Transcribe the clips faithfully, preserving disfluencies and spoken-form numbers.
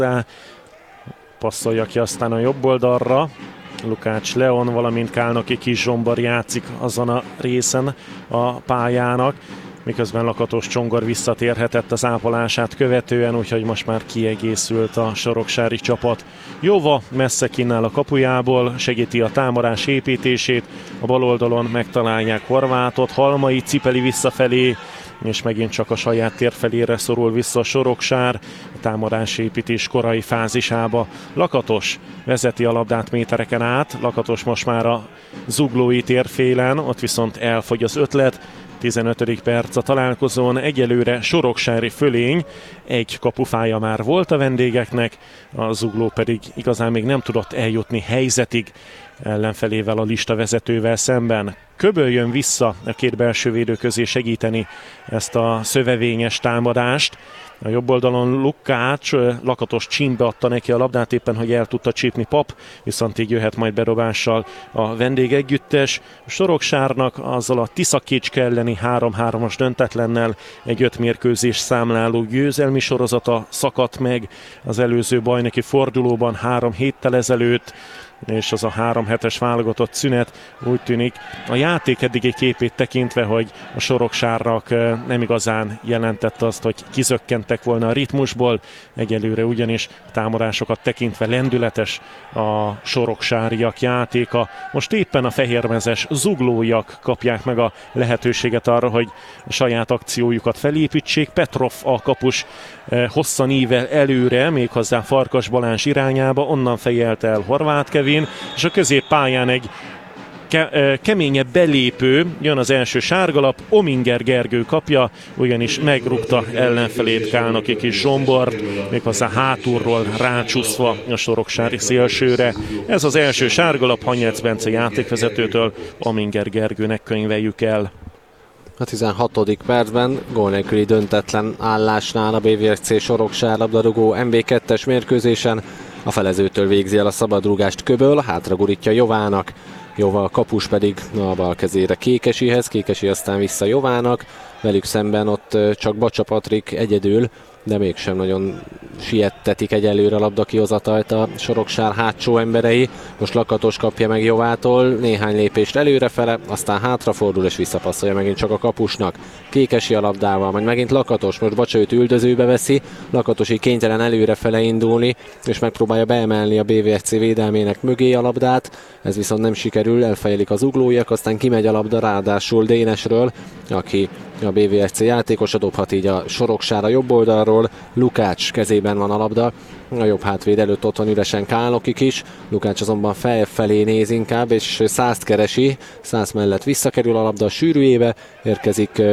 Passzolja ki aztán a jobb oldalra. Lukács Leon, valamint Kálnoki Kis Zsombar játszik azon a részen a pályának, miközben Lakatos Csongor visszatérhetett az ápolását követően, úgyhogy most már kiegészült a soroksári csapat. Jóva messze kínál a kapujából, segíti a támadás építését, a bal oldalon megtalálják Horvátot, Halmai cipeli visszafelé, és megint csak a saját tér felére szorul vissza a Soroksár a támadásépítés korai fázisába. Lakatos vezeti a labdát métereken át, Lakatos most már a zuglói térfélen, ott viszont elfogy az ötlet. tizenötödik perc a találkozón, egyelőre soroksári fölény, egy kapufája már volt a vendégeknek, a zugló pedig igazán még nem tudott eljutni helyzetig ellenfelével, a lista vezetővel szemben. Köböl jön vissza a két belső védő közé segíteni ezt a szövevényes támadást. A jobb oldalon Lukács, Lakatos csímbe adta neki a labdát éppen, hogy el tudta csípni Pap, viszont így jöhet majd bedobással a vendégegyüttes. Soroksárnak azzal a Tiszakécske elleni három-hármas döntetlennel egy öt mérkőzés számláló győzelmi sorozata szakadt meg az előző bajnoki fordulóban három héttel ezelőtt, és az a három hetes válogatott szünet úgy tűnik a játék eddigi képét tekintve, hogy a Soroksárnak nem igazán jelentett azt, hogy kizökkentek volna a ritmusból. Egyelőre ugyanis támadásokat tekintve lendületes a soroksáriak játéka. Most éppen a fehérmezes zuglóiak kapják meg a lehetőséget arra, hogy a saját akciójukat felépítsék. Petrov a kapus hosszan ível előre, méghozzá Farkas Balázs irányába, onnan fejelt el Horváth Kevin, és a középpályán egy ke- keményebb belépő, jön az első sárgalap, Ominger Gergő kapja, ugyanis megrúgta ellenfelét Kálnoki Kis Zsombort, méghozzá hátulról rácsúszva a soroksári szélsőre. Ez az első sárgalap Hanyec Bence játékvezetőtől, Ominger Gergőnek könyveljük el. A tizenhatodik percben gól nélküli döntetlen állásnál a bé vé es cé Soroksár labdarúgó em bé kettes mérkőzésen a felezőtől végzi el a szabadrúgást Köböl, hátra gurítja Jovának, Jova a kapus pedig a bal kezére Kékesihez, Kékesi aztán vissza Jovának, velük szemben ott csak Bacsa Patrik egyedül, de mégsem nagyon siettetik egyelőre a labda kihozatalt a Soroksár hátsó emberei. Most Lakatos kapja meg Jovától néhány lépést előrefele, aztán hátrafordul és visszapasszolja megint csak a kapusnak. Kékesi a labdával, majd megint Lakatos, most Bacsa őt üldözőbe veszi, Lakatosi kénytelen előrefele indulni, és megpróbálja beemelni a bé vé es cé védelmének mögé a labdát, ez viszont nem sikerül, elfejelik az uglóiak, aztán kimegy a labda, ráadásul Dénesről, aki a bé vé es cé játékosa, dobhat így a Soroksár a jobb oldalról, Lukács kezében van a labda, a jobb hátvéd előtt ott van üresen Kálnokik is, Lukács azonban felfelé néz inkább, és Százt keresi, Szász mellett visszakerül a labda a sűrűjébe, érkezik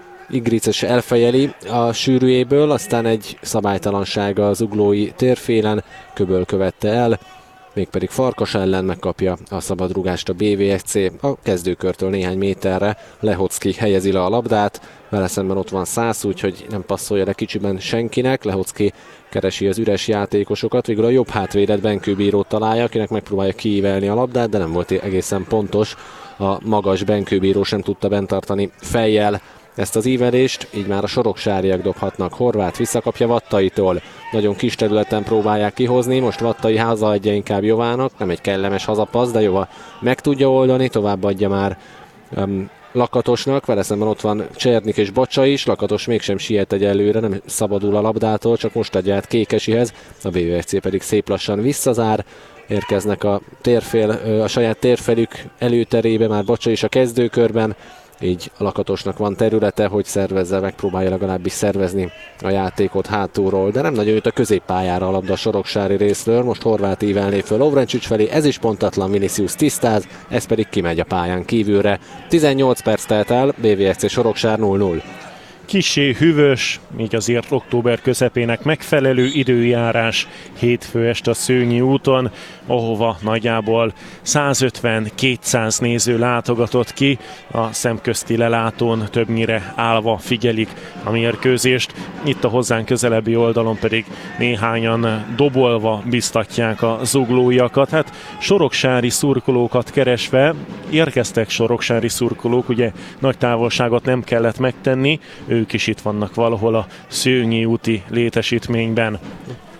Igric elfejeli a sűrűjéből, aztán egy szabálytalansága az uglói térfélen, Köböl követte el, mégpedig Farkas ellen megkapja a szabadrúgást a bé vé es cé. A kezdőkörtől néhány méterre Lehocki helyezi le a labdát, vele szemben ott van Szász, úgyhogy nem passzolja le kicsiben senkinek. Lehocki keresi az üres játékosokat, végül a jobb hátvédet Benkő Bírót találja, akinek megpróbálja kiívelni a labdát, de nem volt egészen pontos. A magas Benkő Bíró sem tudta bent tartani fejjel ezt az ívelést, így már a soroksáriak dobhatnak. Horváth visszakapja Vattaitól, nagyon kis területen próbálják kihozni, most Vattai hazaadja inkább Jovának, nem egy kellemes hazapassz, de Jova meg tudja oldani, továbbadja már um, Lakatosnak, vele szemben ott van Csernik és Bacsa is, Lakatos mégsem siet egyelőre, nem szabadul a labdától, csak most adja át Kékesihez, a bé vé es cé pedig szép lassan visszazár, érkeznek a térfél, a saját térfelük előterébe, már Bacsa is a kezdőkörben, így a Lakatosnak van területe, hogy szervezze, megpróbálja legalábbis szervezni a játékot hátulról, de nem nagyon jut a középpályára a labda a soroksári részről. Most Horváth ívelné föl Lovrencsics felé, ez is pontatlan, Vinicius tisztáz, ez pedig kimegy a pályán kívülre. tizennyolc perc telt el, bé vé es cé Soroksár nulla nulla. Kissé hűvös, így azért október közepének megfelelő időjárás hétfő este a Szőnyi úton, ahova nagyjából százötven-kétszáz néző látogatott ki, a szemközti lelátón többnyire állva figyelik a mérkőzést. Itt a hozzánk közelebbi oldalon pedig néhányan dobolva biztatják a zuglóiakat. Hát soroksári szurkolókat keresve érkeztek soroksári szurkolók, ugye nagy távolságot nem kellett megtenni, ők is itt vannak valahol a Szőnyi úti létesítményben.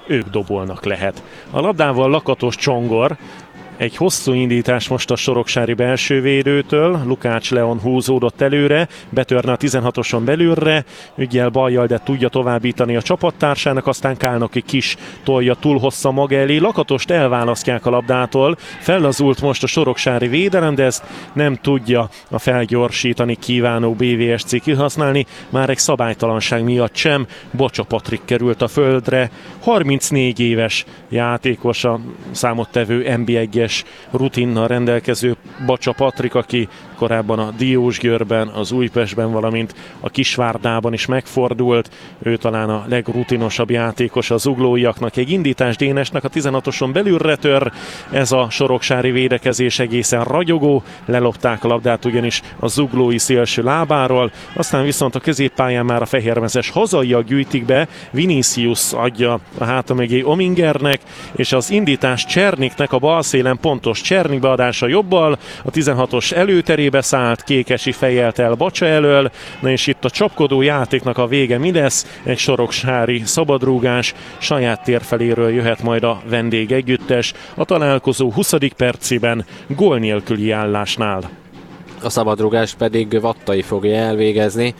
ők dobolnak lehet. A labdával Lakatos Csongor. Egy hosszú indítás most a soroksári belsővédőtől, Lukács Leon húzódott előre, betörne a tizenhatoson belülre, ügyel bajjal, de tudja továbbítani a csapattársának, aztán Kálnoki Kis tolja túl hossza maga elé, Lakatost elválasztják a labdától, fellazult most a soroksári védelem, de ezt nem tudja a felgyorsítani kívánó bé vé es cé kihasználni, már egy szabálytalanság miatt sem, Bocsa Patrik került a földre, harmincnégy éves játékos, a számottevő en bé egyes rutinnal rendelkező Bocsa Patrik, aki korábban a Diósgyőrben, az Újpestben, valamint a Kisvárdában is megfordult. Ő talán a legrutinosabb játékos az zuglóiaknak. Egy indítás Dénesnek a tizenhatoson belülre tör, ez a soroksári védekezés egészen ragyogó, lelopták a labdát ugyanis a zuglói szélső lábáról, aztán viszont a középpályán már a fehérmezes hazaiak gyűjtik be, Vinicius adja a háta mögé Omingernek, és az indítás Cserniknek a bal szélen pontos, Csernik beadása jobbal, a tizenhatos előterébe szállt, Kékesi fejelt el Bocsa elől, na és itt a csapkodó játéknak a vége mi lesz? Egy soroksári szabadrúgás, saját tér feléről jöhet majd a vendég együttes, a találkozó huszadik percében gól nélküli állásnál. A szabadrúgást pedig Vattai fogja elvégezni,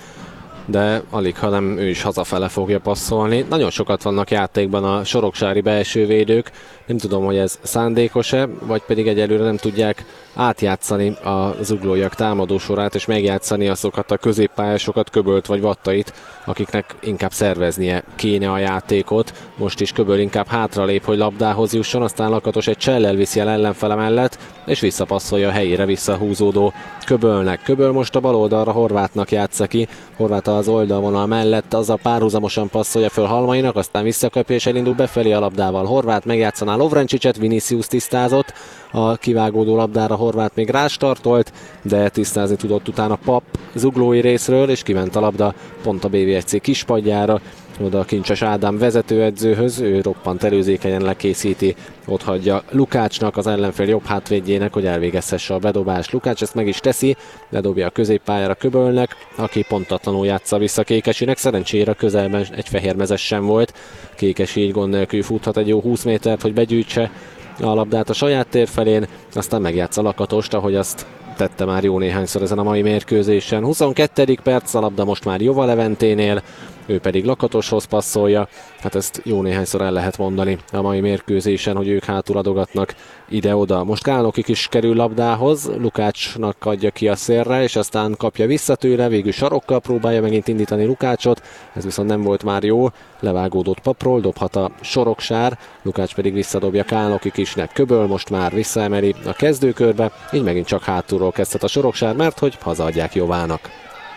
de alig, ha nem ő is hazafele fogja passzolni. Nagyon sokat vannak játékban a soroksári belsővédők, nem tudom, hogy ez szándékos-e, vagy pedig egyelőre nem tudják átjátszani a zuglóiak támadósorát, és megjátszani azokat a középpályásokat, Köbölt vagy Vattait, akiknek inkább szerveznie kéne a játékot. Most is Köböl inkább hátralép, hogy labdához jusson, aztán Lakatos egy csellel viszi el ellenfele mellett, és visszapasszolja a helyére visszahúzódó Köbölnek. Köböl most a bal oldalra Horvátnak játsza ki, Horváth az oldalvonal mellett, az a párhuzamosan passzolja föl Halmainak, aztán visszakapja és elindul befelé a labdával. Horváth megjátszaná Lovrencsicset, Vinicius tisztázott, a kivágódó labdára Horváth még rástartolt, de tisztázni tudott utána Pap zuglói részről, és kiment a labda pont a bé vé es cé kispadjára, oda a Kincses Ádám vezetőedzőhöz, ő roppant előzékenyen lekészíti, ott hagyja Lukácsnak, az ellenfél jobb hátvédjének, hogy elvégezhesse a bedobást. Lukács ezt meg is teszi, ledobja a középpályára Köbölnek, aki pontatlanul játsza vissza Kékesinek, szerencsére közelben egy fehérmezes sem volt. Kékesi így gond nélkül futhat egy jó húsz métert, hogy begyűjtse a labdát a saját tér felén, aztán megjátsza Lakatost, ahogy azt tette már jó néhányszor ezen a mai mérkőzésen. huszonkettedik perc, a labda most már Jova Leventénél, ő pedig Lakatoshoz passzolja. Hát ezt jó néhányszor el lehet mondani a mai mérkőzésen, hogy ők hátul adogatnak ide-oda. Most Kálnokik is kerül labdához, Lukácsnak adja ki a szélre, és aztán kapja vissza tőle, végül sarokkal próbálja megint indítani Lukácsot, ez viszont nem volt már jó, levágódott Papról, dobhat a Soroksár, Lukács pedig visszadobja Kálnokik isnek. Köböl most már visszaemeli a kezdőkörbe, így megint csak hátulról kezdhet a Soroksár, mert hogy hazaadják Jovának.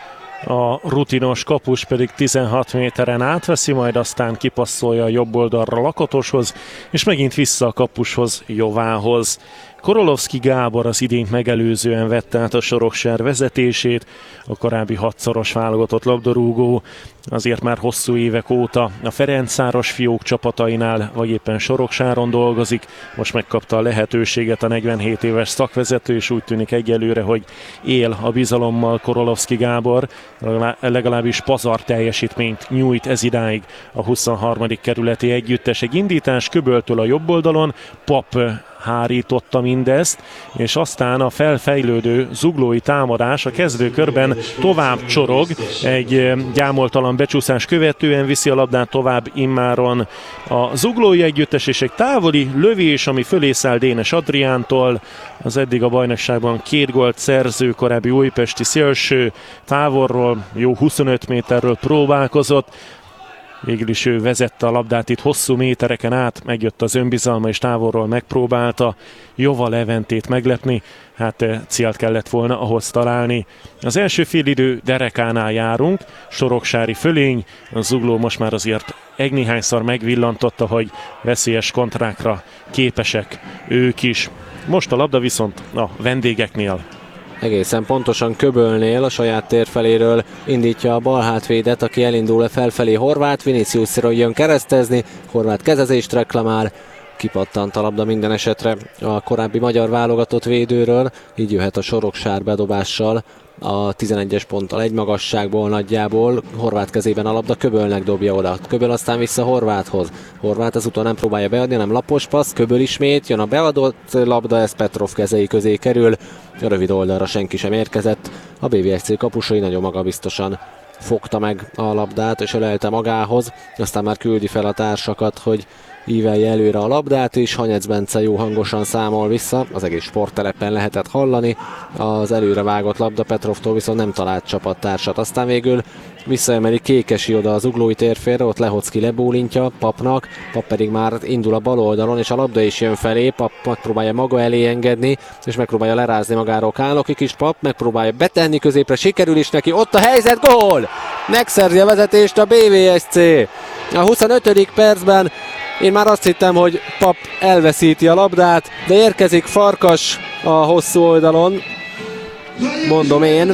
A rutinos kapus pedig tizenhat méteren átveszi, majd aztán kipasszolja a jobb oldalra Lakatoshoz, és megint vissza a kapushoz, Jovához. Korolovszki Gábor az idényt megelőzően vette át a Soroksár vezetését, a korábbi hatszoros válogatott labdarúgó azért már hosszú évek óta a Ferencváros fiók csapatainál, vagy éppen Soroksáron dolgozik. Most megkapta a lehetőséget a negyvenhét éves szakvezető, és úgy tűnik egyelőre, hogy él a bizalommal Korolovszki Gábor, legalábbis pazar teljesítményt nyújt ez idáig a huszonharmadik kerületi együttes. Egy indítás Köböltől a jobb oldalon, Pap hárította mindezt, és aztán a felfejlődő zuglói támadás a kezdőkörben tovább csorog, egy gyámoltalan becsúszás követően viszi a labdát tovább immáron a zuglói együttes, és egy távoli lövés, ami fölé száll Dénes Adriántól, az eddig a bajnokságban két gólt szerző korábbi újpesti szélső, távolról, jó huszonöt méterről próbálkozott. Végül is ő vezette a labdát itt hosszú métereken át, megjött az önbizalma, és távolról megpróbálta Jova Leventét meglepni. Hát célt kellett volna ahhoz találni. Az első félidő derekánál járunk, soroksári fölény, a zugló most már azért egy-néhányszor megvillantotta, hogy veszélyes kontrákra képesek ők is. Most a labda viszont a vendégeknél. Egészen pontosan Köbölnél a saját tér feléről indítja a bal hátvédet, aki elindul a felfelé Horváth, Viniciusról jön keresztezni, Horváth kezezést reklamál, kipattant a labda minden esetre a korábbi magyar válogatott védőről, így jöhet a Soroksár bedobással a tizenegyes ponttal egy magasságból nagyjából. Horváth kezében a labda, Köbölnek dobja oda. Köböl aztán vissza Horváthhoz. Horváth ezúton nem próbálja beadni, hanem lapos passz. Köböl ismét, jön a beadott labda, ez Petrov kezei közé kerül. A rövid oldalra senki sem érkezett. A bé vé es cé kapusai nagyon magabiztosan fogta meg a labdát és ölelte magához. Aztán már küldi fel a társakat, hogy ívelje előre a labdát, és Hanyec Bence jó hangosan számol vissza, az egész sporttelepen lehetett hallani, az előre vágott labda Petrovtól viszont nem talált csapattársat. Aztán végül visszaemeli Kékesi oda az Zuglói térfélre, ott Lehocki lebólintja Papnak, Pap pedig már indul a bal oldalon, és a labda is jön felé, Pap megpróbálja maga elé engedni, és megpróbálja lerázni magáról Kálnoki kis Pap, megpróbálja betenni középre, sikerül is neki, ott a helyzet, gól! Megszerzi a vezetést a bé vé es cé. A huszonötödik percben én már azt hittem, hogy Pap elveszíti a labdát, de érkezik Farkas a hosszú oldalon, mondom én,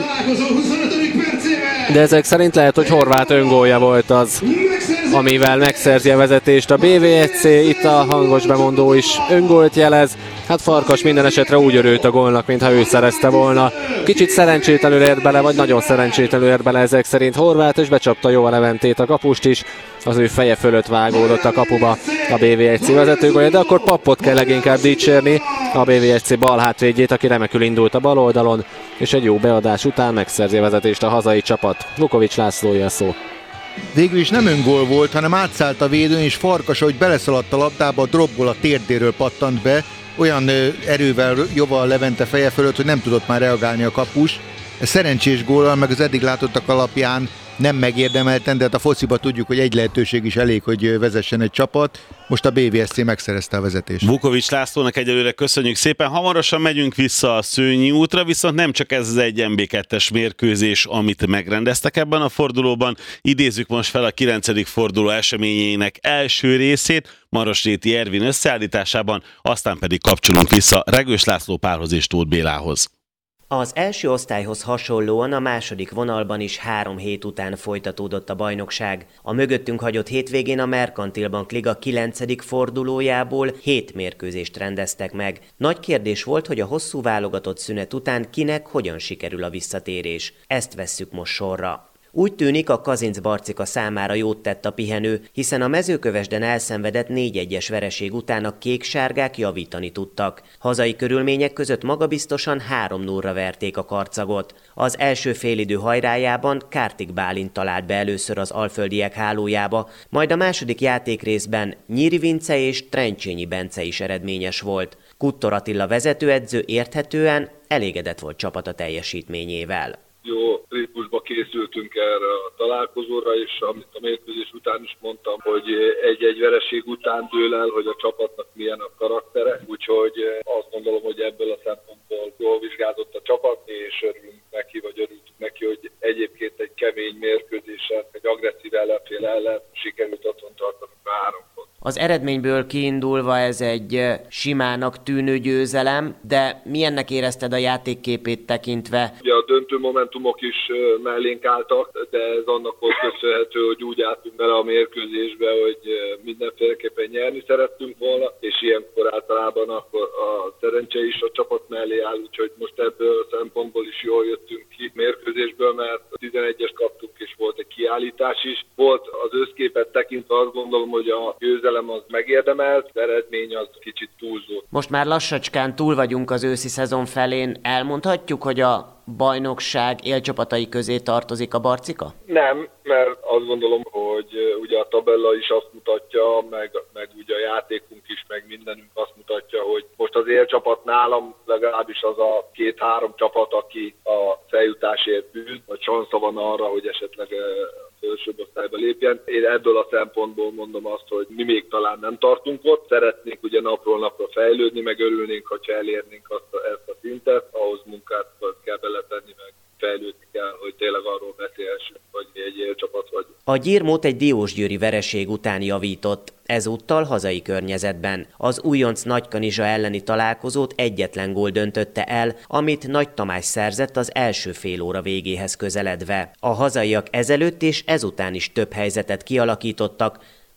de ezek szerint lehet, hogy Horváth öngólja volt az, amivel megszerzi a vezetést a bé vé es cé, itt a hangos bemondó is öngólt jelez. Hát Farkas minden esetre úgy örült a gólnak, mintha ő szerezte volna. Kicsit szerencsétlenül ért bele, vagy nagyon szerencsétlenül ért bele ezek szerint Horváth, és becsapta jó a Leventét, a kapust is. Az ő feje fölött vágódott a kapuba a bé vé es cé vezetőgólja, de akkor Papot kell leginkább dicsérni, a bé vé es cé bal hátvédjét, aki remekül indult a bal oldalon, és egy jó beadás után megszerzi a vezetést a hazai csapat. Vukovics Lászlója szó. Végül is nem öngól volt, hanem átszállt a védőn, és Farkas, ahogy beleszaladt a labdába, a dropból a térdéről pattant be, olyan erővel jóval a Levente feje fölött, hogy nem tudott már reagálni a kapus. Ez szerencsés góllal, meg az eddig látottak alapján nem megérdemelten, de hát a fociba tudjuk, hogy egy lehetőség is elég, hogy vezessen egy csapat. Most a bé vé es cé megszerezte a vezetést. Vukovics Lászlónak egyelőre köszönjük szépen. Hamarosan megyünk vissza a Szőnyi útra, viszont nem csak ez az egy em bé kettes mérkőzés, amit megrendeztek ebben a fordulóban. Idézzük most fel a kilencedik forduló eseményeinek első részét Marosréti Ervin összeállításában, aztán pedig kapcsolunk vissza Regős László Pálhoz és Tóth Bélához. Az első osztályhoz hasonlóan a második vonalban is három hét után folytatódott a bajnokság. A mögöttünk hagyott hétvégén a Merkantil Bank Liga kilencedik fordulójából hét mérkőzést rendeztek meg. Nagy kérdés volt, hogy a hosszú válogatott szünet után kinek hogyan sikerül a visszatérés. Ezt vesszük most sorra. Úgy tűnik, a Kazinc-Barcika számára jót tett a pihenő, hiszen a Mezőkövesden elszenvedett négy egyes vereség után a kék-sárgák javítani tudtak. Hazai körülmények között magabiztosan három nullra verték a Karcagot. Az első félidő hajrájában Kártik Bálint talált be először az alföldiek hálójába, majd a második játékrészben Nyíri Vince és Trencsényi Bence is eredményes volt. Kuttor Attila vezetőedző érthetően elégedett volt csapata teljesítményével. Jó ritmusba készültünk erre a találkozóra, és amit a mérkőzés után is mondtam, hogy egy-egy vereség után dől el, hogy a csapatnak milyen a karaktere, úgyhogy azt gondolom, hogy ebből a szempontból jól vizsgázott a csapat, és örülünk neki, vagy örültünk neki, hogy egyébként egy kemény mérkőzésen, egy agresszív ellenfél ellen sikerült otthon tartani három pont. Az eredményből kiindulva ez egy simának tűnő győzelem, de milyennek érezted a játékképét tekintve? Ugye a döntő momentumok is mellénk álltak, de ez annak volt köszönhető, hogy úgy álltunk bele a mérkőzésbe, hogy mindenféleképpen nyerni szerettünk volna, és ilyenkor általában akkor a szerencse is a csapat mellé áll, úgyhogy most ebből a szempontból is jól jöttünk ki mérkőzésből, mert a tizenegyest kaptuk, és volt egy kiállítás is. Volt az összképet tekintve, azt gondolom, hogy a győzelem az megérdemelt, az eredmény az kicsit túlzott. Most már lassacskán túl vagyunk az őszi szezon felén. Elmondhatjuk, hogy a bajnokság élcsapatai közé tartozik a Barcika? Nem, mert azt gondolom, hogy ugye a tabella is azt mutatja, meg, meg ugye a játékunk is, meg mindenünk azt mutatja, hogy most az élcsapat nálam legalábbis az a két-három csapat, aki a feljutásért bűn, vagy sansza van arra, hogy esetleg felsőbb osztályba lépjen. Én ebből a szempontból mondom azt, hogy mi még talán nem tartunk ott. Szeretnénk ugye napról napra fejlődni, meg örülnénk, hogyha elérnénk azt a, ezt a szintet. Ahhoz munkát kell beletenni, meg fejlődni kell, hogy tényleg arról beszélhessünk, hogy mi egy élcsapat vagyunk. A Gyirmót egy diósgyőri vereség után javított, ezúttal hazai környezetben. Az újonc Nagykanizsa elleni találkozót egyetlen gól döntötte el, amit Nagy Tamás szerzett az első fél óra végéhez közeledve. A hazaiak ezelőtt és ezután is több helyzetet kialakítottak,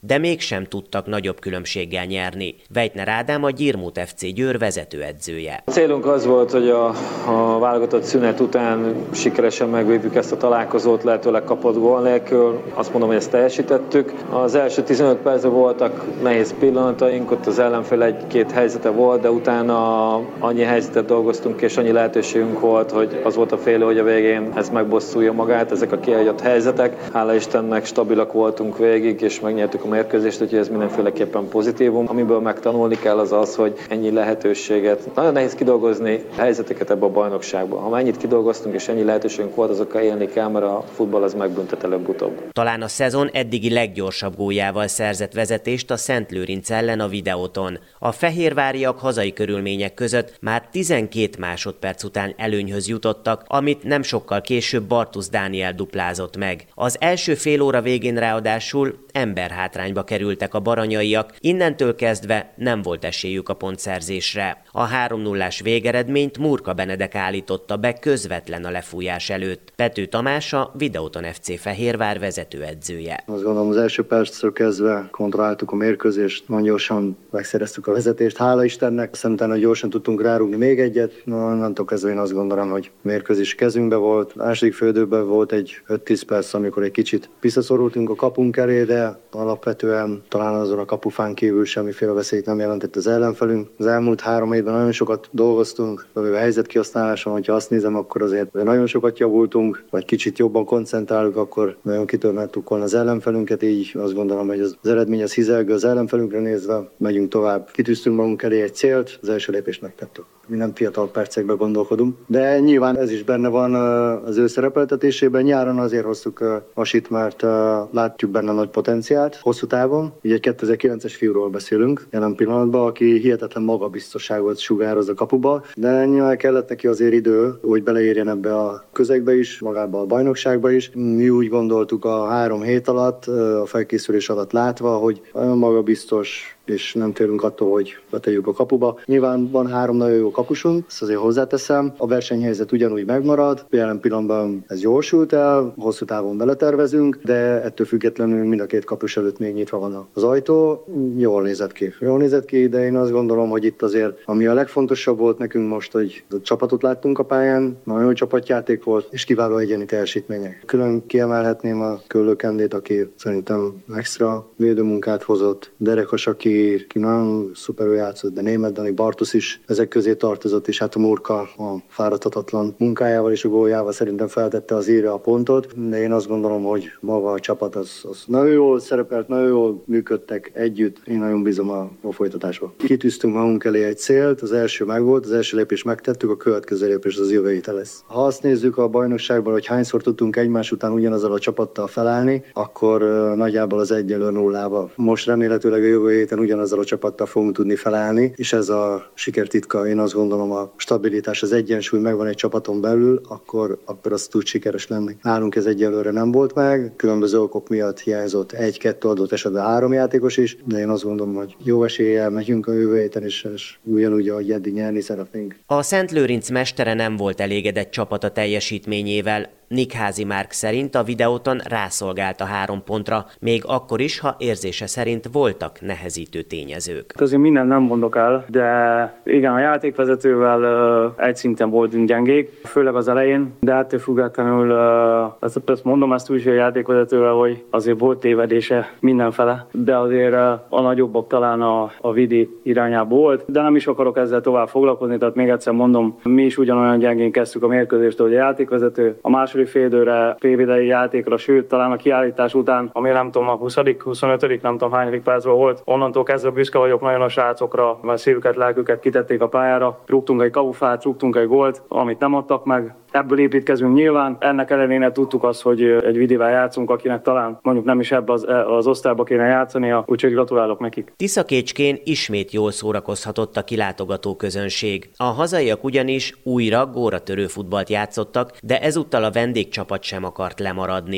de mégsem tudtak nagyobb különbséggel nyerni. Vejtner Ádám a Gyirmót ef cé Győr vezetőedzője. A célunk az volt, hogy a, a válogatott szünet után sikeresen megvívjuk ezt a találkozót, lehetőleg kapott gól nélkül. Azt mondom, hogy ezt teljesítettük. Az első tizenöt percben voltak nehéz pillanataink, ott az ellenfél egy-két helyzete volt, de utána annyi helyzetet dolgoztunk és annyi lehetőségünk volt, hogy az volt a félő, hogy a végén ez megbosszulja magát, ezek a kihagyott helyzetek. Hála Istennek stabilak voltunk végig, és megnyertük a mérkőzést, úgyhogy ez mindenféleképpen pozitívum. Amiből megtanulni kell az az, hogy ennyi lehetőséget. Nagyon nehéz kidolgozni helyzeteket ebbe a bajnokságban. Ha mennyit kidolgoztunk és ennyi lehetőségünk volt, azokkal élni kell, mert a futball az megbüntet előbb-utóbb. Talán a szezon eddigi leggyorsabb góljával szerzett vezetést a Szentlőrinc ellen a videóton. A fehérváriak hazai körülmények között már tizenkét másodperc után előnyhöz jutottak, amit nem sokkal később Bartusz Dániel duplázott meg. Az első fél óra végén ráadásul emberhátrányba kerültek a baranyaiak, innentől kezdve nem volt esélyük a pontszerzésre. A három nullás végeredményt Murka Benedek állította be közvetlen a lefújás előtt. Pető Tamás a Videóton ef cé Fehérvár vezetőedzője. Azt gondolom, az első perctől kezdve kontrolláltuk a mérkőzést, nagyon gyorsan megszereztük a vezetést, hála Istennek, aztán utána gyorsan tudtunk rárugni még egyet, no, onnantól kezdve én azt gondolom, hogy a mérkőzés kezünkbe volt. A második félidőben volt egy öt-tíz perc, amikor egy kicsit visszaszorultunk a kapunk elé, de alapvetően talán azon a kapufán kívül semmiféle veszélyt nem jelentett az ellenfelünk. Az elmúlt három évben nagyon sokat dolgoztunk, a helyzet kihasználáson, hogyha azt nézem, akkor azért nagyon sokat javultunk, vagy kicsit jobban koncentrálunk, akkor nagyon kitörnáltuk volna az ellenfelünket, így azt gondolom, hogy az eredmény az hizelgő az ellenfelünkre nézve, megyünk tovább. Kitűztünk magunk elé egy célt, az első lépést megtettük. Mi nem fiatal percekbe gondolkodunk, de nyilván ez is benne van az ő szerepeltetésében. Nyáron azért hoztuk Asit, mert látjuk benne nagy potenciált hosszú távon. Így egy kétezer-kilences fiúról beszélünk jelen pillanatban, aki hihetetlen magabiztosságot sugároz a kapuba, de nyilván kellett neki azért idő, hogy beleérjen ebbe a közegbe is, magába a bajnokságba is. Mi úgy gondoltuk a három hét alatt, a felkészülés alatt látva, hogy olyan magabiztos, és nem térünk attól, hogy beteljük a kapuba. Nyilván van három nagyon jó kapusunk, ezt azért hozzáteszem. A versenyhelyzet ugyanúgy megmarad, jelen pillanatban ez gyorsult el, hosszú távon beletervezünk, de ettől függetlenül mind a két kapus előtt még nyitva van az ajtó. Jól nézett ki. Jól nézett ki, de én azt gondolom, hogy itt azért, ami a legfontosabb volt nekünk most, hogy a csapatot láttunk a pályán, nagyon jó csapatjáték volt, és kiváló egyéni teljesítmények. Külön kiemelhetném a Köllő Kendét, aki szerintem extra védőmunkát hozott, Derekas, aki ki nagyon szuperül játszott, de Németh Dani, Bartusz is ezek közé tartozott, és hát a Murka a fáradhatatlan munkájával és a góljával szerintem feltette az írra a pontot, de én azt gondolom, hogy maga a csapat az, az nagyon jól szerepelt, nagyon jól működtek együtt, én nagyon bízom a, a folytatásba. Kitűztünk magunk elé egy célt, az első megvolt, az első lépést megtettük, a következő lépés az jövő héten lesz. Ha azt nézzük a bajnokságban, hogy hányszor tudtunk egymás után ugyanazzal a csapattal felállni, akkor uh, nagyjából az egyelő nullába. Most remélhetőleg a jövő héten ugyanazzal a csapattal fogunk tudni felállni, és ez a sikertitka. Én azt gondolom, a stabilitás, az egyensúly megvan egy csapaton belül, akkor, akkor az tud sikeres lenni. Nálunk ez egyelőre nem volt meg, különböző okok miatt hiányzott egy-kettő adott esetben három játékos is, de én azt gondolom, hogy jó eséllyel megyünk a jövő héten, és, és ugyanúgy, ahogy eddig nyerni szeretnénk. A Szentlőrinc mestere nem volt elégedett csapata teljesítményével. Nikházi Márk szerint a Videóton rászolgált a három pontra, még akkor is, ha érzése szerint voltak nehezítő tényezők. Azért minden nem mondok el, de igen, a játékvezetővel uh, egy szinten voltunk gyengék, főleg az elején, de ettől függetlenül uh, ezt, ezt mondom ezt úgy, hogy a játékvezetővel, hogy azért volt tévedése mindenfele, de azért uh, a nagyobbak talán a, a Vidi irányába volt, de nem is akarok ezzel tovább foglalkozni, tehát még egyszer mondom, mi is ugyanolyan gyengén kezdtük a mérkőzést, hogy a játékvezető, a második félidőre, félidei játékra, sőt, talán a kiállítás után, ami nem tudom, a huszadik, huszonötödik nem tudom hányadik percben volt, onnantól kezdve büszke vagyok nagyon a srácokra, mert szívüket, lelküket kitették a pályára, rúgtunk egy kapufát, rúgtunk egy gólt, amit nem adtak meg. Ebből építkezünk nyilván. Ennek ellenére tudtuk azt, hogy egy Vidivel játszunk, akinek talán mondjuk nem is ebbe az, az osztályba kéne játszania, úgyhogy gratulálok nekik. Tiszakécskén ismét jól szórakozhatott a kilátogató közönség. A hazaiak ugyanis újra góratörő futballt játszottak, de ezúttal a vendégcsapat sem akart lemaradni.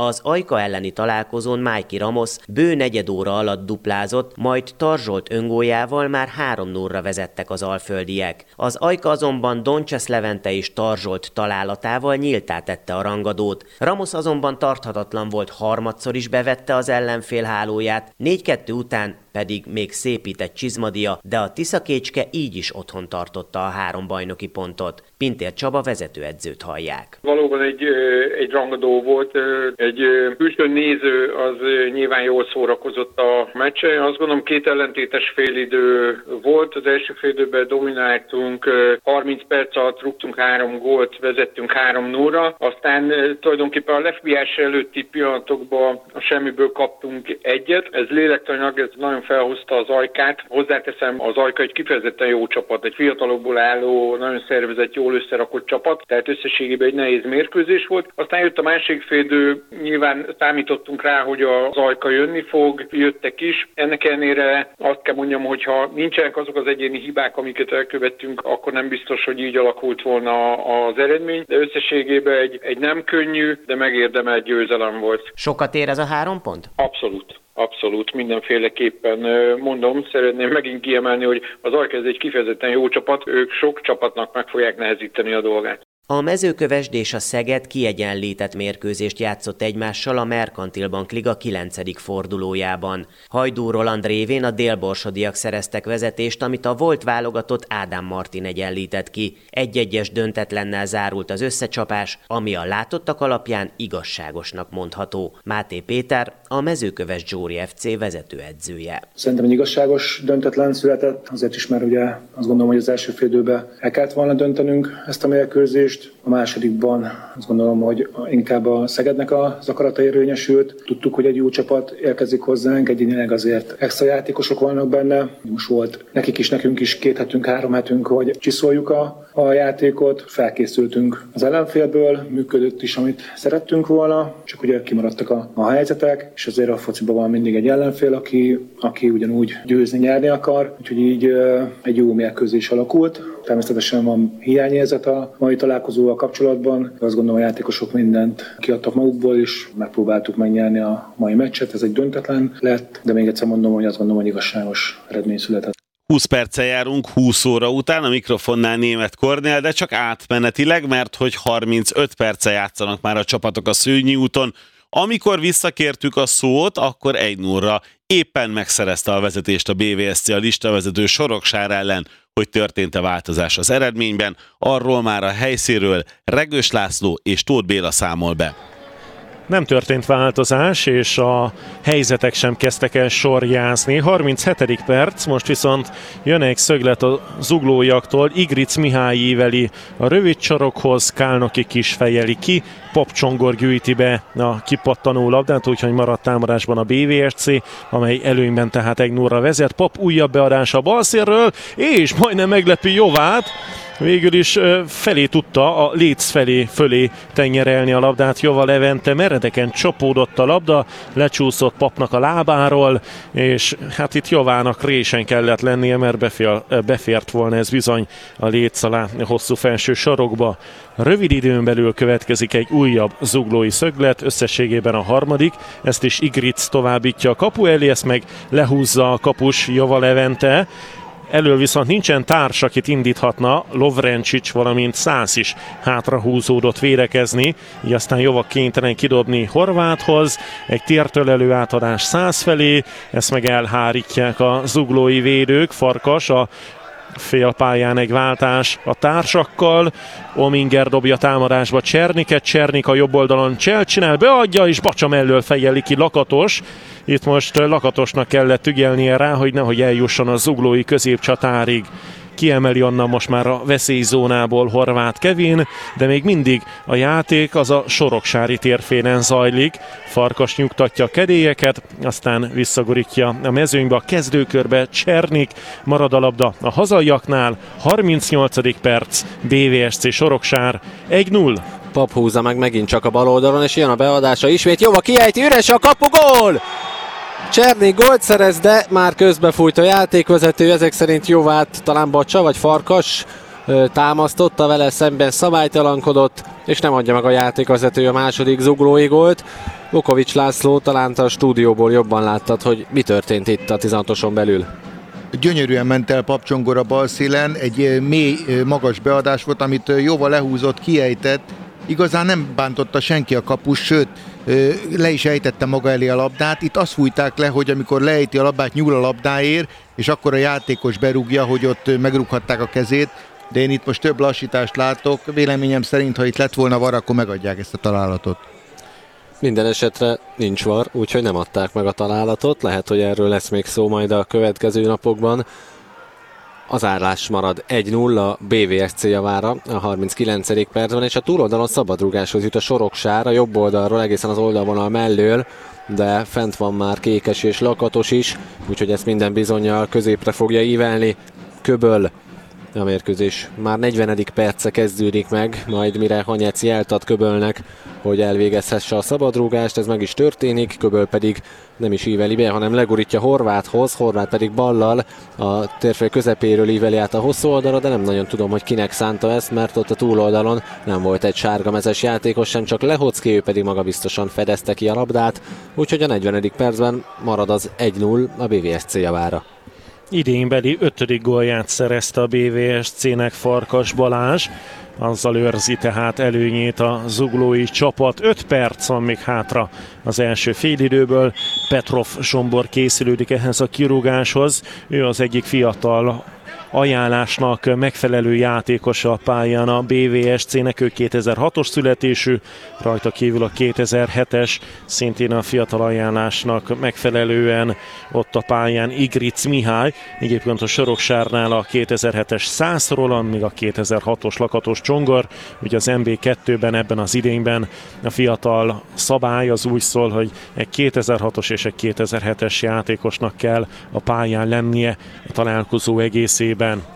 Az Ajka elleni találkozón Mikey Ramos bő negyed óra alatt duplázott, majd Tarzsolt öngóljával már három nullra vezettek az alföldiek. Az Ajka azonban Doncsesz Levente és Tarzsolt találatával nyíltá tette a rangadót. Ramos azonban tarthatatlan volt, harmadszor is bevette az ellenfél hálóját, négy kettő után pedig még szépített Csizmadia, de a Tiszakécske így is otthon tartotta a három bajnoki pontot. Pintér Csaba vezetőedzőt hallják. Valóban egy, egy rangadó volt, egy külső néző az nyilván jól szórakozott a meccsen. Azt gondolom, két ellentétes félidő volt, az első félidőben domináltunk, harminc perc alatt rúgtunk három gólt, vezettünk három nullra, aztán tulajdonképpen a lefbiás előtti pillanatokban a semmiből kaptunk egyet, ez lélektanilag, ez nagyon felhozta az Ajkát. Hozzáteszem, az Ajka egy kifejezetten jó csapat, egy fiatalokból álló, nagyon szervezett, jól összerakott csapat, tehát összességében egy nehéz mérkőzés volt. Aztán jött a másik félidő, nyilván számítottunk rá, hogy az Ajka jönni fog, jöttek is. Ennek ellenére azt kell mondjam, hogy ha nincsenek azok az egyéni hibák, amiket elkövettünk, akkor nem biztos, hogy így alakult volna az eredmény, de összességében egy, egy nem könnyű, de megérdemelt győzelem volt. Sokat ér ez a három pont? Abszolút. Abszolút, mindenféleképpen mondom, szeretném megint kiemelni, hogy az Ajka ez egy kifejezetten jó csapat, ők sok csapatnak meg fogják nehezíteni a dolgát. A Mezőkövesd és a Szeged kiegyenlített mérkőzést játszott egymással a Merkantil Bank Liga kilencedik fordulójában. Hajdú Roland révén a délborsodiak szereztek vezetést, amit a volt válogatott Ádám Martin egyenlített ki. Egy-egyes döntetlennel zárult az összecsapás, ami a látottak alapján igazságosnak mondható. Máté Péter, a Mezőkövesd Zsóri ef cé vezetőedzője. Szerintem egy igazságos döntetlen született, azért is, mert ugye azt gondolom, hogy az első fél időben el kellett volna döntenünk ezt a mérkőzést. A másodikban azt gondolom, hogy inkább a Szegednek az akarata érvényesült. Tudtuk, hogy egy jó csapat érkezik hozzánk, egyébként azért extra játékosok vannak benne. Most volt nekik is, nekünk is két hetünk, három hetünk, hogy csiszoljuk a, a játékot. Felkészültünk az ellenfélből, működött is, amit szerettünk volna, csak ugye kimaradtak a, a helyzetek, és azért a fociban van mindig egy ellenfél, aki, aki ugyanúgy győzni, nyerni akar, úgyhogy így egy jó mérkőzés alakult. Természetesen van hiányérzet a mai találkozóval kapcsolatban. Azt gondolom, a játékosok mindent kiadtak magukból, és megpróbáltuk megnyerni a mai meccset. Ez egy döntetlen lett, de még egyszer mondom, hogy azt gondolom, hogy igazságos eredmény született. húsz perccel járunk, húsz óra után, a mikrofonnál Németh Kornél, de csak átmenetileg, mert hogy harmincöt perccel játszanak már a csapatok a Szőnyi úton. Amikor visszakértük a szót, akkor egy nullra éppen megszerezte a vezetést a bé vé es cé a listavezető Soroksár ellen. Hogy történt-e változás az eredményben, arról már a helyszínről Regős László és Tóth Béla számol be. Nem történt változás, és a helyzetek sem kezdtek el sorjázni. harminchetedik perc, most viszont jön egy szöglet a zuglóiaktól. Igric Mihály íveli a rövid sarokhoz, Kálnoki kis fejeli ki, Pap Csongor gyűjti be a kipattanó labdát, úgyhogy maradt támadásban a bé vé es cé, amely előnyben tehát egy nullra vezet. Pap újabb beadása a balszérről, és majdnem meglepi Jovát. Végül is felé tudta, a Léc felé fölé tenyerelni a labdát Jova Levente, meredeken csapódott a labda, lecsúszott Papnak a lábáról, és hát itt Jovának résen kellett lennie, mert befér, befért volna ez bizony a Léc alá hosszú felső sarokba. Rövid időn belül következik egy újabb zuglói szöglet, összességében a harmadik, ezt is Igric továbbítja a kapu elé, ezt meg lehúzza a kapus Jova Levente. Elől viszont nincsen társ, akit indíthatna, Lovrencsics, valamint Szász is hátrahúzódott védekezni, így aztán Jova kénytelen kidobni Horváthoz, egy tértölelő átadás Szász felé, ezt meg elhárítják a zuglói védők, Farkas a félpályán egy váltás a társakkal, Ominger dobja támadásba Cserniket, Csernik a jobb oldalon cselcsinál, beadja és Bacsa mellől fejeli ki Lakatos. Itt most Lakatosnak kellett ügyelnie rá, hogy nehogy eljusson a zuglói középcsatárig. Kiemeli onnan most már a veszélyzónából Horváth Kevin, de még mindig a játék az a soroksári térfélen zajlik. Farkas nyugtatja a kedélyeket, aztán visszagurítja a mezőnybe, a kezdőkörbe Csernik, marad a labda a hazaiaknál, harmincnyolcadik perc, bé vé es cé Soroksár, egy null. Pap húzza meg megint csak a bal oldalon, és jön a beadása ismét, Jova kiejti, üres a kapu, gól! Csernik gólt szerez, de már közbefújt a játékvezető, ezek szerint Jovát talán Bacsa vagy Farkas támasztotta, vele szemben szabálytalankodott, és nem adja meg a játékvezető a második zuglói gólt. Vukovics László, talán a stúdióból jobban láttad, hogy mi történt itt a tizenhatoson belül. Gyönyörűen ment el Pap Csongor a bal szélen, egy mély, magas beadás volt, amit jóval lehúzott, kiejtett. Igazán nem bántotta senki a kapus, sőt, le is ejtette maga elé a labdát. Itt azt fújták le, hogy amikor leejti a labdát, nyúl a labdáért, és akkor a játékos berúgja, hogy ott megrúghatták a kezét. De én itt most több lassítást látok. Véleményem szerint, ha itt lett volna var, akkor megadják ezt a találatot. Minden esetre nincs var, úgyhogy nem adták meg a találatot. Lehet, hogy erről lesz még szó majd a következő napokban. Az állás marad egy nulla bé vé es cé javára a harminckilencedik percben, és a túloldalon szabadrúgáshoz jut a Soroksár, a jobb oldalról egészen az oldalvonal mellől, de fent van már Kékes és Lakatos is, úgyhogy ezt minden bizonnyal középre fogja ívelni Köböl. A mérkőzés már negyvenedik perce kezdődik meg, majd mire Hanyeci eltad Köbölnek, hogy elvégezhesse a szabadrúgást, ez meg is történik, Köböl pedig nem is íveli be, hanem legurítja Horváthoz, Horvát pedig ballal a térfél közepéről íveli át a hosszú oldalra, de nem nagyon tudom, hogy kinek szánta ezt, mert ott a túloldalon nem volt egy sárgamezes játékos sem, csak Lehocki, ő pedig magabiztosan fedezte ki a labdát, úgyhogy a negyvenedik percben marad az egy null a bé vé es cé javára. Idénbeli ötödik gólját szerezte a bé vé es cének Farkas Balázs, azzal őrzi tehát előnyét a zuglói csapat. öt perc van még hátra az első félidőből. Petrov Zsombor készülődik ehhez a kirúgáshoz. Ő az egyik fiatal ajánlásnak megfelelő játékosa a pályán a bé vé es cének, ő kétezer-hatos születésű, rajta kívül a kétezer-hetes, szintén a fiatal ajánlásnak megfelelően ott a pályán Igric Mihály, egyébként a Soroksárnál a kétezer-hetes Szász Roland, még a kétezer-hatos Lakatos Csongor, ugye az em bé kettőben ebben az idényben a fiatal szabály az úgy szól, hogy egy kétezer-hatos és egy kétezer-hetes játékosnak kell a pályán lennie a találkozó egészében.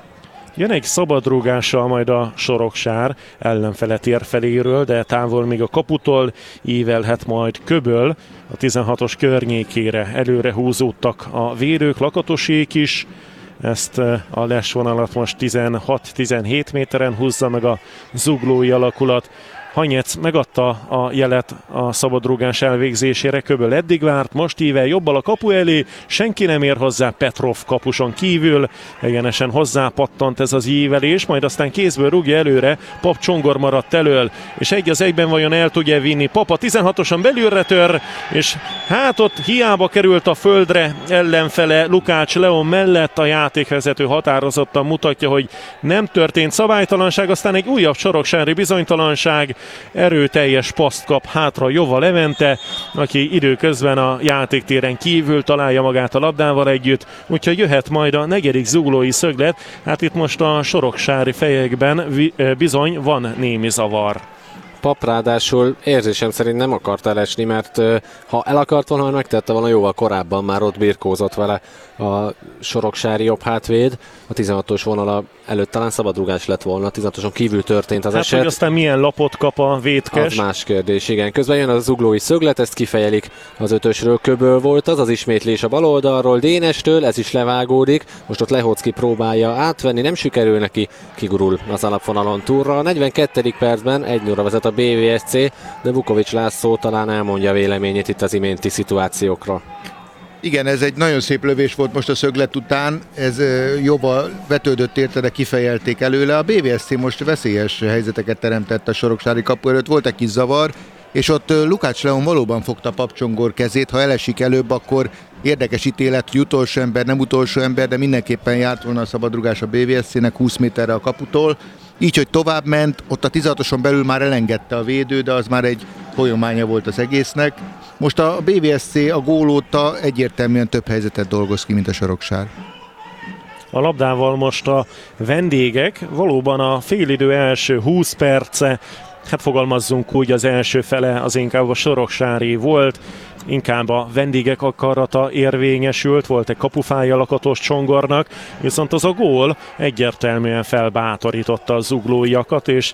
Jön egy szabadrúgással majd a Soroksár ellenfele tér feléről, de távol még a kaputól ívelhet majd Köböl a tizenhatos környékére. Előre húzódtak a védők, Lakatosék is. Ezt a lesvonalat most tizenhat-tizenhét méteren húzza meg a zuglói alakulat. Hanyec megadta a jelet a szabadrúgás elvégzésére, Köböl eddig várt, most ível jobbal a kapu elé, senki nem ér hozzá Petrov kapuson kívül, egyenesen hozzápattant ez az ívelés, majd aztán kézből rúgja előre, Pap Csongor maradt elől, és egy az egyben vajon el tudja vinni, Papa tizenhatosan belülre tör, és hát ott hiába került a földre ellenfele Lukács Leon mellett, a játékvezető határozottan mutatja, hogy nem történt szabálytalanság, aztán egy újabb soroksári bizonytalanság, erőteljes paszt kap hátra Jova Levente, aki időközben a játéktéren kívül találja magát a labdával együtt, úgyhogy jöhet majd a negyedik zuglói szöglet. Hát itt most a soroksári fejekben bizony van némi zavar. Pap ráadásul érzésem szerint nem akart elesni, mert ha el akart volna, megtette volna jóval korábban, már ott birkózott vele a soroksári jobb hátvéd. A tizenhatos vonala előtt talán szabadrúgás lett volna, a tizenhatoson kívül történt az hát, eset. Hogy aztán milyen lapot kap a vétkes? Az más kérdés, igen. Közben jön a zuglói szöglet, ezt kifejelik az ötösről, Köböl volt az, az ismétlés a bal oldalról Dénestől, ez is levágódik. Most ott Lehocki próbálja átvenni, nem sikerül neki, kigurul az alapvonalon túlra. A negyvenkettedik percben egy nulla vezet a bé vé es cé, de Vukovics László talán elmondja véleményét itt az iménti szituációkra. Igen, ez egy nagyon szép lövés volt most a szöglet után, ez jobban vetődött érte, de kifejelték előle. A bé vé es cé most veszélyes helyzeteket teremtett a soroksári kapu előtt, volt egy kis zavar, és ott Lukács Leon valóban fogta Pap Csongor kezét, ha elesik előbb, akkor érdekes ítélet, hogy utolsó ember, nem utolsó ember, de mindenképpen járt volna a szabadrugás a bé vé es cének húsz méterre a kaputól. Így, hogy tovább ment, ott a tizenhatoson belül már elengedte a védő, de az már egy folyamánya volt az egésznek. Most a bé vé es cé a gól óta egyértelműen több helyzetet dolgoz ki, mint a Soroksár. A labdával most a vendégek, valóban a félidő első húsz perce, hát fogalmazzunk úgy, az első fele az inkább a soroksári volt, inkább a vendégek akarata érvényesült, volt egy kapufája Lakatos Csongornak, viszont az a gól egyértelműen felbátorította a zuglóiakat, és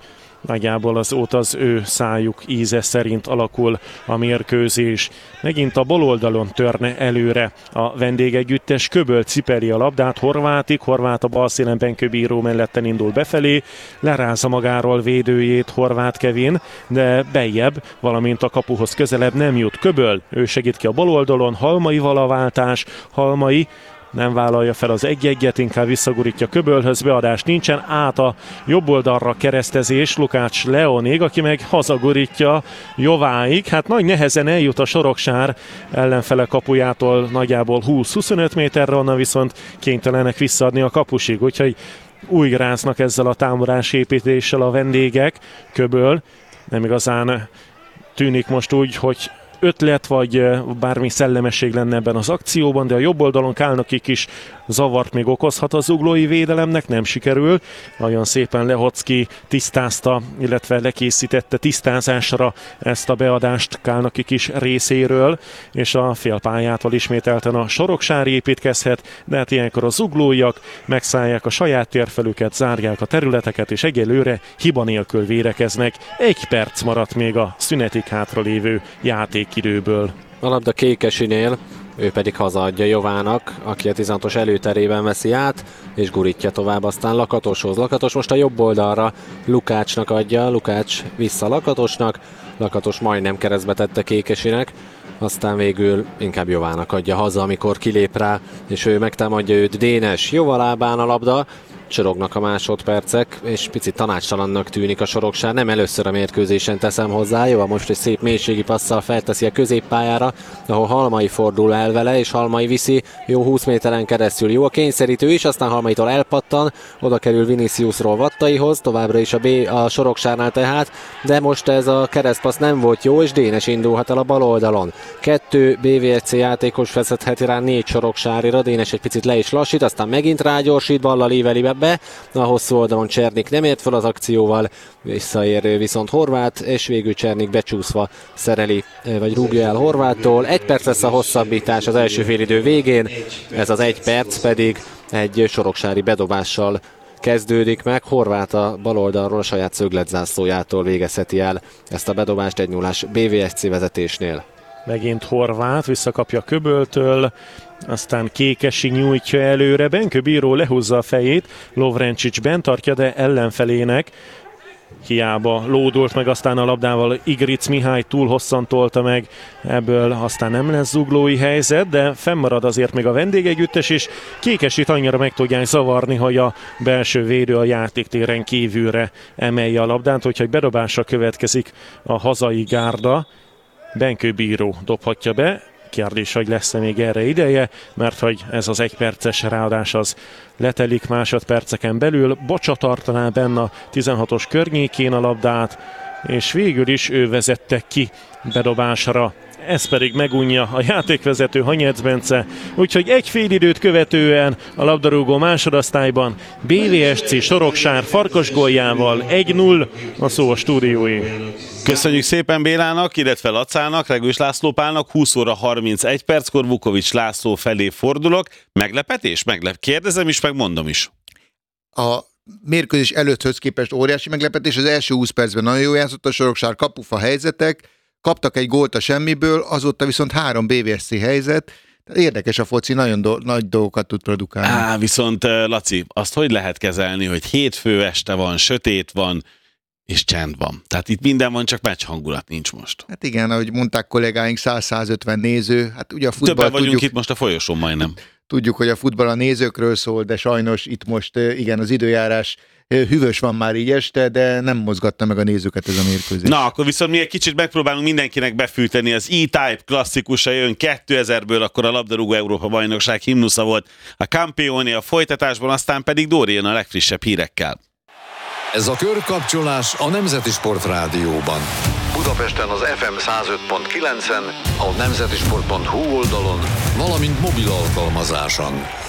nagyjából azóta az ő szájuk íze szerint alakul a mérkőzés. Megint a bal oldalon törne előre a vendégegyüttes, Köböl cipeli a labdát, Horvátig, Horváth a bal szélen Benkőbíró melletten indul befelé, lerázza magáról védőjét Horváth Kevin, de bejjebb, valamint a kapuhoz közelebb nem jut Köböl, ő segít ki a bal oldalon, Halmaival a váltás, Halmai nem vállalja fel az egy-egyet, inkább visszagurítja Köbölhöz, beadás nincsen, át a jobb oldalra keresztezés Lukács Leonig, aki meg hazagurítja Jováig. Hát nagy nehezen eljut a Soroksár ellenfele kapujától nagyjából húsz-huszonöt méterre, onnan viszont kénytelenek visszaadni a kapusig, úgyhogy újráznak ezzel a támadás építéssel a vendégek. Köböl nem igazán tűnik most úgy, hogy ötlet vagy bármi szellemesség lenne ebben az akcióban, de a jobb oldalon Kálnokik is zavart még okozhat a zuglói védelemnek, nem sikerül. Nagyon szépen Lehocki tisztázta, illetve lekészítette tisztázásra ezt a beadást Kálnokik is részéről, és a félpályától ismételten a Soroksár építkezhet, de hát ilyenkor a zuglóiak megszállják a saját térfelüket, zárják a területeket, és egyelőre hiba nélkül védekeznek. Egy perc maradt még a szünetig hátralévő játékidőből. A labda Kékesinél, ő pedig hazaadja Jovának, aki a tizenhatos előterében veszi át, és gurítja tovább aztán Lakatoshoz. Lakatos most a jobb oldalra Lukácsnak adja, Lukács vissza Lakatosnak, Lakatos majdnem keresztbe tette Kékesinek, aztán végül inkább Jovának adja haza, amikor kilép rá, és ő megtámadja őt Dénes. Jóval lábán a labda, csorognak a másodpercek, és picit tanácstalannak tűnik a Soroksár. Nem először a mérkőzésen teszem hozzá. Jó, most egy szép mélységi passzal felteszi a középpályára, ahol Halmai fordul el vele, és Halmai viszi jó húsz méteren keresztül. Jó a kényszerítő is, aztán Halmaitól elpattan, oda kerül Viniciusról Vattaihoz, továbbra is a, B, a Soroksárnál tehát, de most ez a keresztpassz nem volt jó, és Dénes indulhat el a bal oldalon. Kettő bé vé es cé játékos veszetheti rá négy Soroksárira, Dénes egy picit le is lassít, aztán megint rágyorsít, ballal íveli be, a hosszú oldalon Csernik nem ért fel az akcióval, visszaér viszont Horváth, és végül Csernik becsúszva szereli, vagy rúgja el Horváttól. Egy perc lesz a hosszabbítás az első félidő végén, ez az egy perc pedig egy soroksári bedobással kezdődik meg. Horváth a bal oldalról a saját szögletzászlójától végezheti el ezt a bedobást egy nullás bé vé es cé vezetésnél. Megint Horváth visszakapja Köböltől, aztán Kékesi nyújtja előre, Benkőbíró lehúzza a fejét, Lovrencsics bent tartja, de ellenfelének hiába lódult meg aztán a labdával, Igric Mihály túl hosszan tolta meg, ebből aztán nem lesz zuglói helyzet, de fennmarad azért még a vendégegyüttes, és Kékesit annyira meg tudják zavarni, hogy a belső védő a játéktéren kívülre emelje a labdát, hogyha egy bedobásra következik a hazai gárda. Benkőbíró dobhatja be, kérdés, hogy lesz-e még erre ideje, mert hogy ez az egyperces ráadás az letelik másodperceken belül. Bocsa tartaná benne a tizenhatos környékén a labdát, és végül is ő vezette ki bedobásra. Ez pedig megunja a játékvezető Hanyec Bence, úgyhogy egy fél időt követően a labdarúgó másodosztályban bé vé es cé Soroksár Farkas góljával egy null a szó a stúdiói. Köszönjük szépen Bélának, illetve Lacának, Regős László Pálnak. húsz óra harmincegy perckor Vukovics László felé fordulok. Meglepetés? Meglep. Kérdezem is, meg mondom is. A mérkőzés előtthöz képest óriási meglepetés. Az első húsz percben nagyon jó játszott a Soroksár, kapufa helyzetek, kaptak egy gólt a semmiből, azóta viszont három bé vé es cé helyzet. Érdekes a foci, nagyon do- nagy dolgokat tud produkálni. Á, viszont Laci, azt hogy lehet kezelni, hogy hétfő este van, sötét van, és csend van. Tehát itt minden van, csak meccs hangulat nincs most. Hát igen, ahogy mondták kollégáink, száz-százötven néző. Hát ugye a futball, többen vagyunk tudjuk, itt most a folyosón majdnem. Tudjuk, hogy a futball a nézőkről szól, de sajnos itt most igen, az időjárás hűvös van már így este, de nem mozgatta meg a nézőket ez a mérkőzés. Na, akkor viszont mi egy kicsit megpróbálunk mindenkinek befűteni. Az E-Type klasszikusa jön kétezrből, akkor a labdarúgó Európa bajnokság himnusza volt a Campione a folytatásban, aztán pedig Dóri jön a legfrissebb hírekkel. Ez a Körkapcsolás a Nemzeti Sport Rádióban. Budapesten az ef em száz öt pont kilencen, a nemzetisport pont hu oldalon, valamint mobil alkalmazáson.